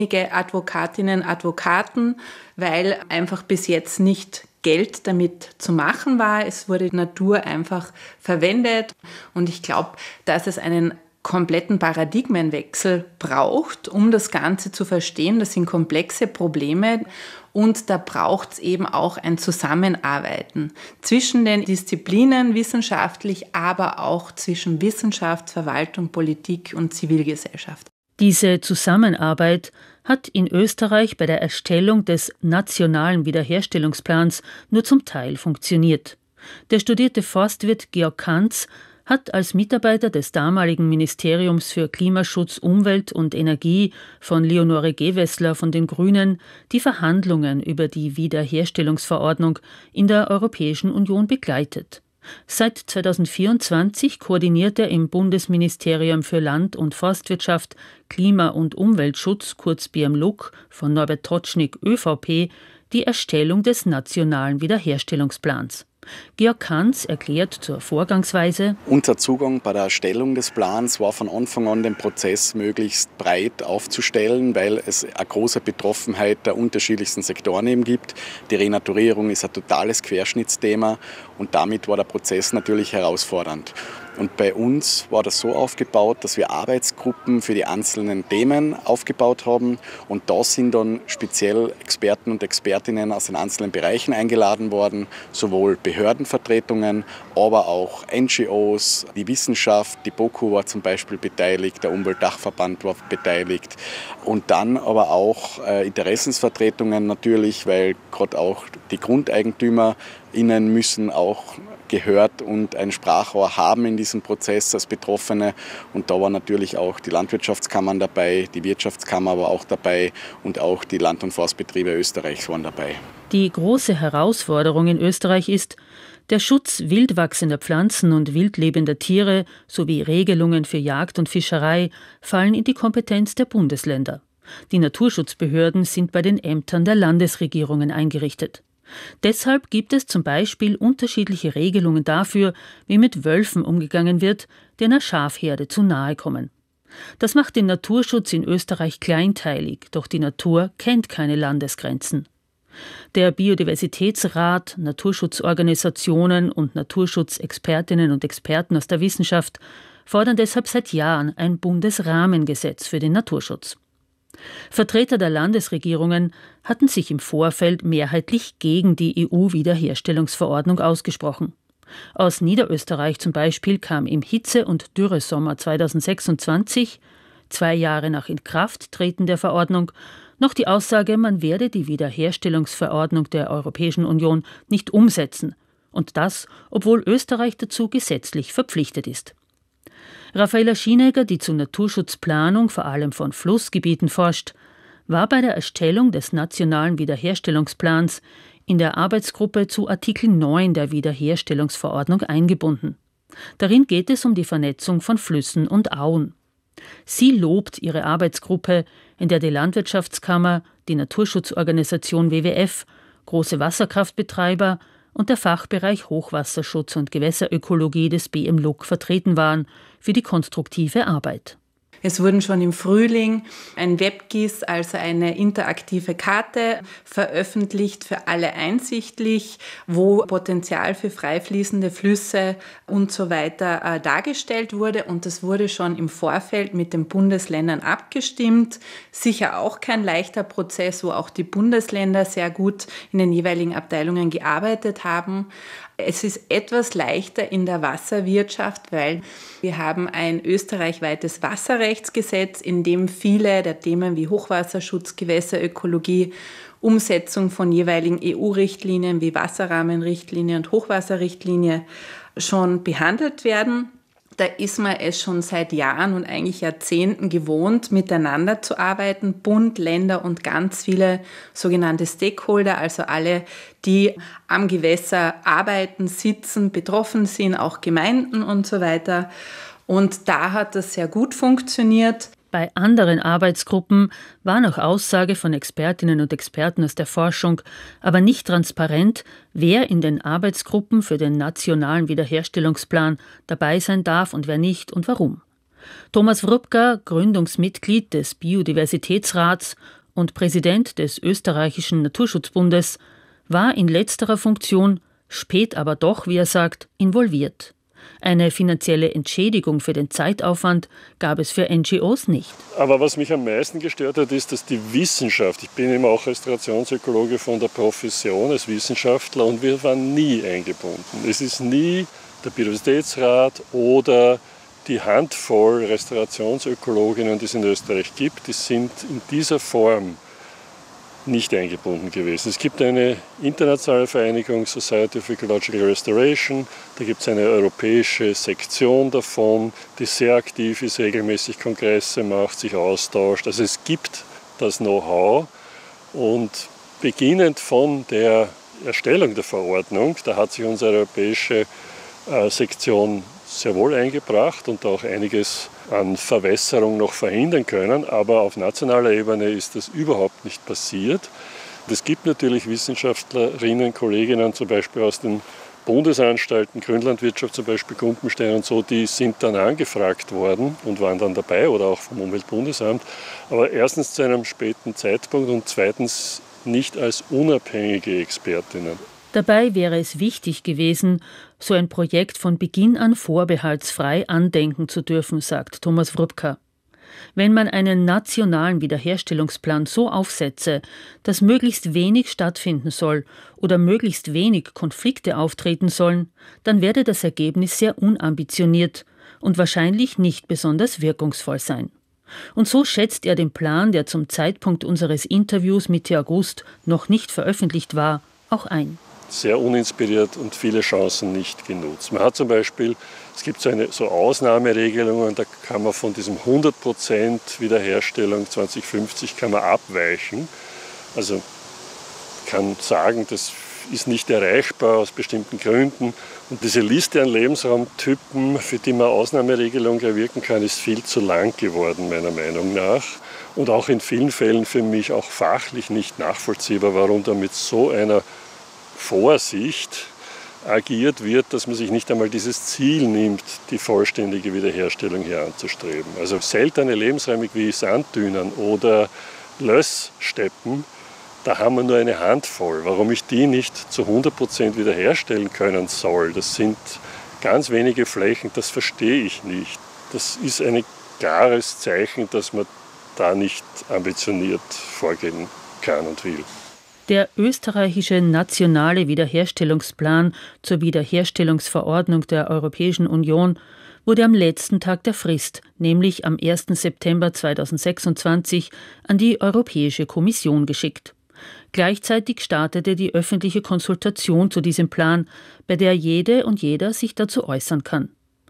wenige Advokatinnen, Advokaten, weil einfach bis jetzt nicht Geld damit zu machen war. Es wurde Natur einfach verwendet und ich glaube, dass es einen kompletten Paradigmenwechsel braucht, um das Ganze zu verstehen. Das sind komplexe Probleme und da braucht es eben auch ein Zusammenarbeiten zwischen den Disziplinen wissenschaftlich, aber auch zwischen Wissenschaft, Verwaltung, Politik und Zivilgesellschaft. Diese Zusammenarbeit hat in Österreich bei der Erstellung des Nationalen Wiederherstellungsplans nur zum Teil funktioniert. Der studierte Forstwirt Georg Kantz hat als Mitarbeiter des damaligen Ministeriums für Klimaschutz, Umwelt und Energie von Leonore Gewessler von den Grünen die Verhandlungen über die Wiederherstellungsverordnung in der Europäischen Union begleitet. Seit 2024 koordiniert er im Bundesministerium für Land- und Forstwirtschaft, Klima- und Umweltschutz, kurz BMLUK, von Norbert Totschnig, ÖVP, die Erstellung des Nationalen Wiederherstellungsplans. Georg Kantz erklärt zur Vorgangsweise: Unser Zugang bei der Erstellung des Plans war von Anfang an, den Prozess möglichst breit aufzustellen, weil es eine große Betroffenheit der unterschiedlichsten Sektoren eben gibt. Die Renaturierung ist ein totales Querschnittsthema und damit war der Prozess natürlich herausfordernd. Und bei uns war das so aufgebaut, dass wir Arbeitsgruppen für die einzelnen Themen aufgebaut haben. Und da sind dann speziell Experten und Expertinnen aus den einzelnen Bereichen eingeladen worden, sowohl Behördenvertretungen, aber auch NGOs, die Wissenschaft, die BOKU war zum Beispiel beteiligt, der Umweltdachverband war beteiligt. Und dann aber auch Interessensvertretungen natürlich, weil gerade auch die GrundeigentümerInnen müssen auch gehört und ein Sprachrohr haben in diesem Prozess als Betroffene. Und da waren natürlich auch die Landwirtschaftskammern dabei, die Wirtschaftskammer war auch dabei und auch die Land- und Forstbetriebe Österreichs waren dabei. Die große Herausforderung in Österreich ist, der Schutz wildwachsender Pflanzen und wildlebender Tiere sowie Regelungen für Jagd und Fischerei fallen in die Kompetenz der Bundesländer. Die Naturschutzbehörden sind bei den Ämtern der Landesregierungen eingerichtet. Deshalb gibt es zum Beispiel unterschiedliche Regelungen dafür, wie mit Wölfen umgegangen wird, die einer Schafherde zu nahe kommen. Das macht den Naturschutz in Österreich kleinteilig, doch die Natur kennt keine Landesgrenzen. Der Biodiversitätsrat, Naturschutzorganisationen und Naturschutzexpertinnen und Experten aus der Wissenschaft fordern deshalb seit Jahren ein Bundesrahmengesetz für den Naturschutz. Vertreter der Landesregierungen hatten sich im Vorfeld mehrheitlich gegen die EU-Wiederherstellungsverordnung ausgesprochen. Aus Niederösterreich zum Beispiel kam im Hitze- und Dürresommer 2026, 2 Jahre nach Inkrafttreten der Verordnung, noch die Aussage, man werde die Wiederherstellungsverordnung der Europäischen Union nicht umsetzen. Und das, obwohl Österreich dazu gesetzlich verpflichtet ist. Raffaella Schienegger, die zur Naturschutzplanung vor allem von Flussgebieten forscht, war bei der Erstellung des Nationalen Wiederherstellungsplans in der Arbeitsgruppe zu Artikel 9 der Wiederherstellungsverordnung eingebunden. Darin geht es um die Vernetzung von Flüssen und Auen. Sie lobt ihre Arbeitsgruppe, in der die Landwirtschaftskammer, die Naturschutzorganisation WWF, große Wasserkraftbetreiber und der Fachbereich Hochwasserschutz und Gewässerökologie des BMLUK vertreten waren, für die konstruktive Arbeit. Es wurden schon im Frühling ein WebGIS, also eine interaktive Karte, veröffentlicht, für alle einsichtlich, wo Potenzial für freifließende Flüsse und so weiter dargestellt wurde. Und das wurde schon im Vorfeld mit den Bundesländern abgestimmt. Sicher auch kein leichter Prozess, wo auch die Bundesländer sehr gut in den jeweiligen Abteilungen gearbeitet haben. Es ist etwas leichter in der Wasserwirtschaft, weil wir haben ein österreichweites Wasserrechtsgesetz, in dem viele der Themen wie Hochwasserschutz, Gewässerökologie, Umsetzung von jeweiligen EU-Richtlinien wie Wasserrahmenrichtlinie und Hochwasserrichtlinie schon behandelt werden. Da ist man es schon seit Jahren und eigentlich Jahrzehnten gewohnt, miteinander zu arbeiten. Bund, Länder und ganz viele sogenannte Stakeholder, also alle, die am Gewässer arbeiten, sitzen, betroffen sind, auch Gemeinden und so weiter. Und da hat das sehr gut funktioniert. Bei anderen Arbeitsgruppen war nach Aussage von Expertinnen und Experten aus der Forschung aber nicht transparent, wer in den Arbeitsgruppen für den Nationalen Wiederherstellungsplan dabei sein darf und wer nicht und warum. Thomas Wrubka, Gründungsmitglied des Biodiversitätsrats und Präsident des Österreichischen Naturschutzbundes, war in letzterer Funktion, spät aber doch, wie er sagt, involviert. Eine finanzielle Entschädigung für den Zeitaufwand gab es für NGOs nicht. Aber was mich am meisten gestört hat, ist, dass die Wissenschaft, ich bin eben auch Restaurationsökologe von der Profession als Wissenschaftler, und wir waren nie eingebunden. Es ist nie der Biodiversitätsrat oder die Handvoll Restaurationsökologinnen, die es in Österreich gibt, die sind in dieser Form nicht eingebunden gewesen. Es gibt eine internationale Vereinigung, Society of Ecological Restoration, da gibt es eine europäische Sektion davon, die sehr aktiv ist, regelmäßig Kongresse macht, sich austauscht. Also es gibt das Know-how, und beginnend von der Erstellung der Verordnung, da hat sich unsere europäische Sektion sehr wohl eingebracht und auch einiges an Verwässerung noch verhindern können, aber auf nationaler Ebene ist das überhaupt nicht passiert. Es gibt natürlich Wissenschaftlerinnen, Kolleginnen, zum Beispiel aus den Bundesanstalten, Grünlandwirtschaft, zum Beispiel Gumpenstein und so, die sind dann angefragt worden und waren dann dabei oder auch vom Umweltbundesamt, aber erstens zu einem späten Zeitpunkt und zweitens nicht als unabhängige Expertinnen. Dabei wäre es wichtig gewesen, so ein Projekt von Beginn an vorbehaltsfrei andenken zu dürfen, sagt Thomas Wrubka. Wenn man einen nationalen Wiederherstellungsplan so aufsetze, dass möglichst wenig stattfinden soll oder möglichst wenig Konflikte auftreten sollen, dann werde das Ergebnis sehr unambitioniert und wahrscheinlich nicht besonders wirkungsvoll sein. Und so schätzt er den Plan, der zum Zeitpunkt unseres Interviews Mitte August noch nicht veröffentlicht war, auch ein. Sehr uninspiriert und viele Chancen nicht genutzt. Man hat zum Beispiel, es gibt so Ausnahmeregelungen, da kann man von diesem 100% Wiederherstellung 2050 kann man abweichen. Also kann sagen, das ist nicht erreichbar aus bestimmten Gründen. Und diese Liste an Lebensraumtypen, für die man Ausnahmeregelungen erwirken kann, ist viel zu lang geworden, meiner Meinung nach. Und auch in vielen Fällen für mich auch fachlich nicht nachvollziehbar, warum da mit so einer Vorsicht agiert wird, dass man sich nicht einmal dieses Ziel nimmt, die vollständige Wiederherstellung hier anzustreben. Also seltene Lebensräume wie Sanddünen oder Lösssteppen, da haben wir nur eine Handvoll. Warum ich die nicht zu 100% wiederherstellen können soll, das sind ganz wenige Flächen, das verstehe ich nicht. Das ist ein klares Zeichen, dass man da nicht ambitioniert vorgehen kann und will. Der österreichische nationale Wiederherstellungsplan zur Wiederherstellungsverordnung der Europäischen Union wurde am letzten Tag der Frist, nämlich am 1. September 2026, an die Europäische Kommission geschickt. Gleichzeitig startete die öffentliche Konsultation zu diesem Plan, bei der jede und jeder sich dazu äußern kann.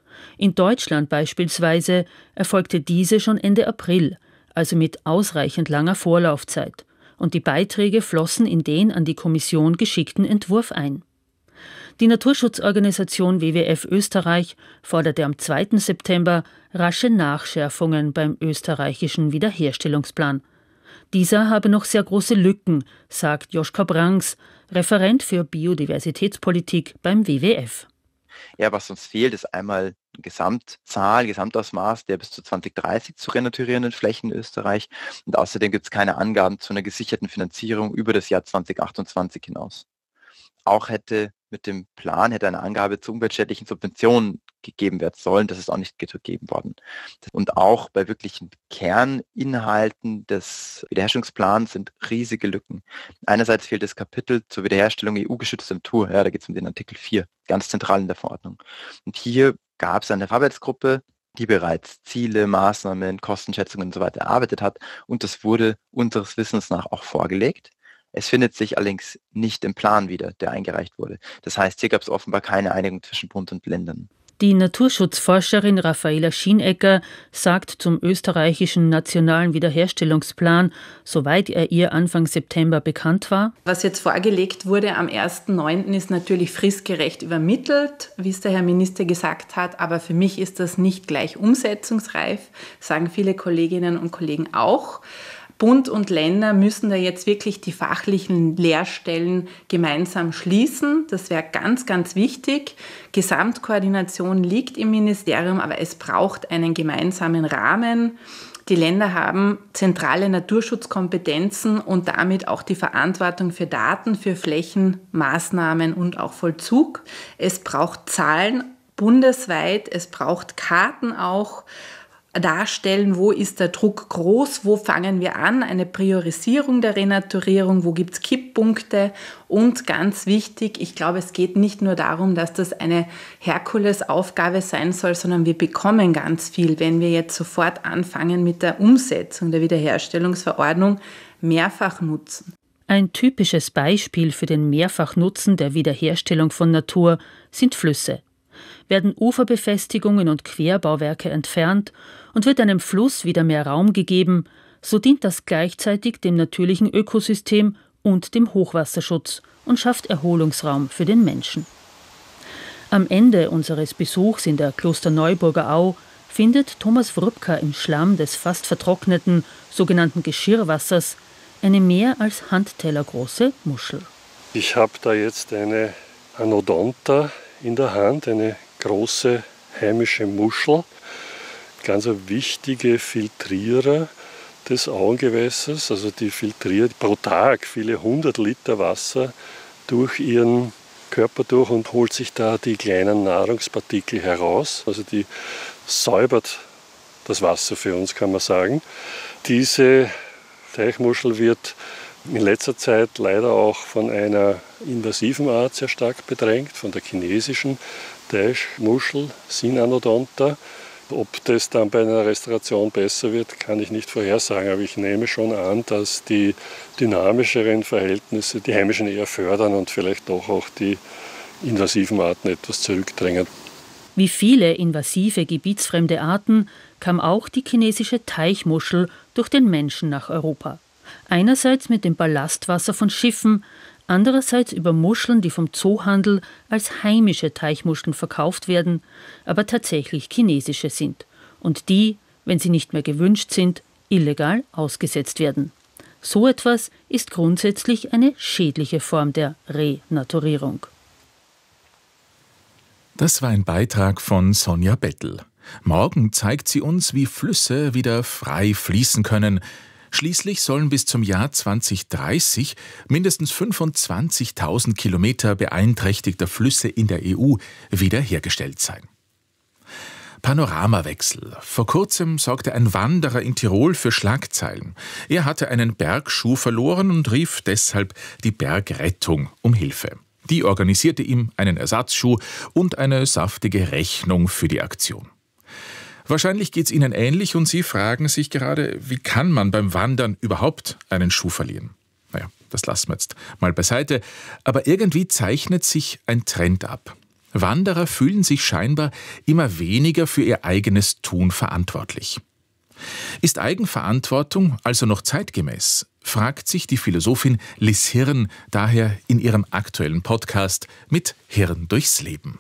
In Deutschland beispielsweise erfolgte diese schon Ende April, also mit ausreichend langer Vorlaufzeit. Und die Beiträge flossen in den an die Kommission geschickten Entwurf ein. Die Naturschutzorganisation WWF Österreich forderte am 2. September rasche Nachschärfungen beim österreichischen Wiederherstellungsplan. Dieser habe noch sehr große Lücken, sagt Joschka Brangs, Referent für Biodiversitätspolitik beim WWF. Ja, was uns fehlt, ist einmal Gesamtausmaß der bis zu 2030 zu renaturierenden Flächen in Österreich. Und außerdem gibt es keine Angaben zu einer gesicherten Finanzierung über das Jahr 2028 hinaus. Auch hätte mit dem Plan eine Angabe zu umweltschädlichen Subventionen gegeben werden sollen. Das ist auch nicht gegeben worden. Und auch bei wirklichen Kerninhalten des Wiederherstellungsplans sind riesige Lücken. Einerseits fehlt das Kapitel zur Wiederherstellung EU-geschützter Natur. Ja, da geht es um den Artikel 4, ganz zentral in der Verordnung. Und hier gab es eine Arbeitsgruppe, die bereits Ziele, Maßnahmen, Kostenschätzungen und so weiter erarbeitet hat. Und das wurde unseres Wissens nach auch vorgelegt. Es findet sich allerdings nicht im Plan wieder, der eingereicht wurde. Das heißt, hier gab es offenbar keine Einigung zwischen Bund und Ländern. Die Naturschutzforscherin Raffaela Schienecker sagt zum österreichischen nationalen Wiederherstellungsplan, soweit er ihr Anfang September bekannt war: Was jetzt vorgelegt wurde am 1.9. ist natürlich fristgerecht übermittelt, wie es der Herr Minister gesagt hat, aber für mich ist das nicht gleich umsetzungsreif, sagen viele Kolleginnen und Kollegen auch. Bund und Länder müssen da jetzt wirklich die fachlichen Lehrstellen gemeinsam schließen. Das wäre ganz, ganz wichtig. Gesamtkoordination liegt im Ministerium, aber es braucht einen gemeinsamen Rahmen. Die Länder haben zentrale Naturschutzkompetenzen und damit auch die Verantwortung für Daten, für Flächen, Maßnahmen und auch Vollzug. Es braucht Zahlen bundesweit, es braucht Karten auch, darstellen, wo ist der Druck groß, wo fangen wir an, eine Priorisierung der Renaturierung, wo gibt es Kipppunkte und ganz wichtig, ich glaube, es geht nicht nur darum, dass das eine Herkulesaufgabe sein soll, sondern wir bekommen ganz viel, wenn wir jetzt sofort anfangen mit der Umsetzung der Wiederherstellungsverordnung, mehrfach nutzen. Ein typisches Beispiel für den Mehrfachnutzen der Wiederherstellung von Natur sind Flüsse. Werden Uferbefestigungen und Querbauwerke entfernt und wird einem Fluss wieder mehr Raum gegeben, so dient das gleichzeitig dem natürlichen Ökosystem und dem Hochwasserschutz und schafft Erholungsraum für den Menschen. Am Ende unseres Besuchs in der Klosterneuburger Au findet Thomas Wrubka im Schlamm des fast vertrockneten, sogenannten Geschirrwassers eine mehr als handtellergroße Muschel. Ich habe da jetzt eine Anodonta in der Hand, eine große heimische Muschel, ganz ein wichtiger Filtrierer des Auengewässers. Also die filtriert pro Tag viele 100 Liter Wasser durch ihren Körper durch und holt sich da die kleinen Nahrungspartikel heraus. Also die säubert das Wasser für uns, kann man sagen. Diese Teichmuschel wird in letzter Zeit leider auch von einer invasiven Art sehr stark bedrängt, von der chinesischen Teichmuschel, Sinanodonta. Ob das dann bei einer Restauration besser wird, kann ich nicht vorhersagen, aber ich nehme schon an, dass die dynamischeren Verhältnisse die heimischen eher fördern und vielleicht doch auch die invasiven Arten etwas zurückdrängen. Wie viele invasive, gebietsfremde Arten kam auch die chinesische Teichmuschel durch den Menschen nach Europa. Einerseits mit dem Ballastwasser von Schiffen, andererseits über Muscheln, die vom Zoohandel als heimische Teichmuscheln verkauft werden, aber tatsächlich chinesische sind und die, wenn sie nicht mehr gewünscht sind, illegal ausgesetzt werden. So etwas ist grundsätzlich eine schädliche Form der Renaturierung. Das war ein Beitrag von Sonja Bettel. Morgen zeigt sie uns, wie Flüsse wieder frei fließen können. Schließlich sollen bis zum Jahr 2030 mindestens 25.000 Kilometer beeinträchtigter Flüsse in der EU wiederhergestellt sein. Panoramawechsel. Vor kurzem sorgte ein Wanderer in Tirol für Schlagzeilen. Er hatte einen Bergschuh verloren und rief deshalb die Bergrettung um Hilfe. Die organisierte ihm einen Ersatzschuh und eine saftige Rechnung für die Aktion. Wahrscheinlich geht es Ihnen ähnlich und Sie fragen sich gerade, wie kann man beim Wandern überhaupt einen Schuh verlieren? Naja, das lassen wir jetzt mal beiseite. Aber irgendwie zeichnet sich ein Trend ab. Wanderer fühlen sich scheinbar immer weniger für ihr eigenes Tun verantwortlich. Ist Eigenverantwortung also noch zeitgemäß? Fragt sich die Philosophin Liz Hirn daher in ihrem aktuellen Podcast mit Hirn durchs Leben.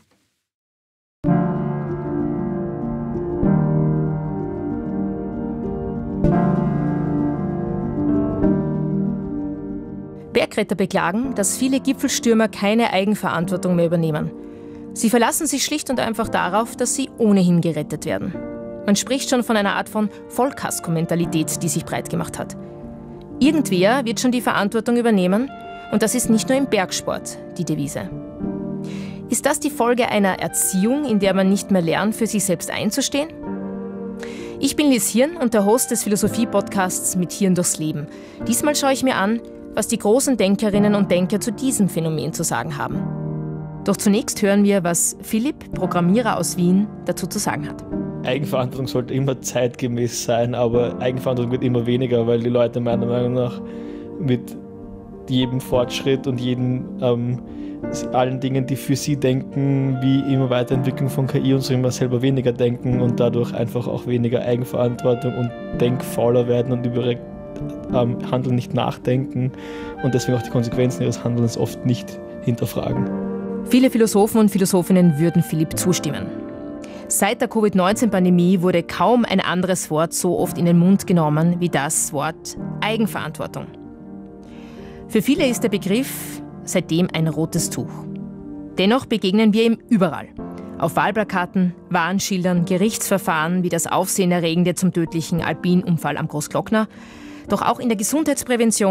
Bergretter beklagen, dass viele Gipfelstürmer keine Eigenverantwortung mehr übernehmen. Sie verlassen sich schlicht und einfach darauf, dass sie ohnehin gerettet werden. Man spricht schon von einer Art von Vollkasko-Mentalität, die sich breit gemacht hat. Irgendwer wird schon die Verantwortung übernehmen und das ist nicht nur im Bergsport die Devise. Ist das die Folge einer Erziehung, in der man nicht mehr lernt, für sich selbst einzustehen? Ich bin Liz Hirn und der Host des Philosophie-Podcasts mit Hirn durchs Leben. Diesmal schaue ich mir an, was die großen Denkerinnen und Denker zu diesem Phänomen zu sagen haben. Doch zunächst hören wir, was Philipp, Programmierer aus Wien, dazu zu sagen hat. Eigenverantwortung sollte immer zeitgemäß sein, aber Eigenverantwortung wird immer weniger, weil die Leute meiner Meinung nach mit jedem Fortschritt und allen Dingen, die für sie denken, wie immer Weiterentwicklung von KI und so immer selber weniger denken und dadurch einfach auch weniger Eigenverantwortung und denkfauler werden und über Handeln nicht nachdenken und deswegen auch die Konsequenzen ihres Handelns oft nicht hinterfragen. Viele Philosophen und Philosophinnen würden Philipp zustimmen. Seit der Covid-19-Pandemie wurde kaum ein anderes Wort so oft in den Mund genommen wie das Wort Eigenverantwortung. Für viele ist der Begriff seitdem ein rotes Tuch. Dennoch begegnen wir ihm überall. Auf Wahlplakaten, Warnschildern, Gerichtsverfahren wie das Aufsehenerregende zum tödlichen Alpin-Unfall am Großglockner. Doch auch in der Gesundheitsprävention